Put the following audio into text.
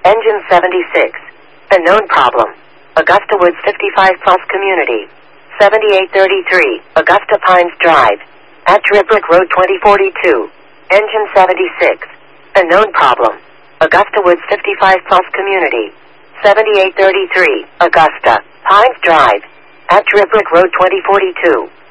Engine 76. A known problem. Augusta Woods 55 Plus Community. 7833. Augusta Pines Drive. At Dribrick Road 2042. Engine 76. A known problem. Augusta Woods 55 Plus Community. 7833. Augusta Pines Drive. At Dribrick Road 2042.